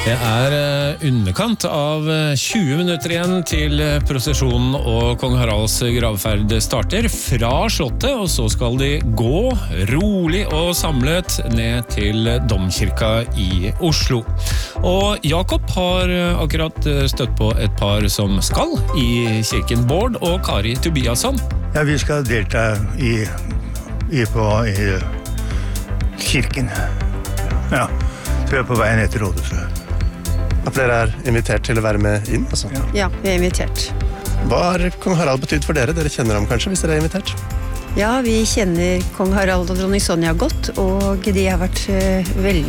Det underkant av 20 minutter igjen til prosesjonen og Kong Haralds gravferd starter fra slottet, og så skal de gå rolig og samlet ned til Domkirka i Oslo. Og Jakob har akkurat støtt på et par som skal i kirken, Bård og Kari Tobiasson. Ja, vi skal delta i kirken. Ja, så vi på veien etter rådhuset. At dere invitert til å være med inn, altså? Ja, vi invitert. Hva har kong Harald betydd for dere? Dere kjenner ham kanskje, hvis dere invitert? Ja, vi kjenner kong Harald og dronning Sonja godt, og de har vært veldig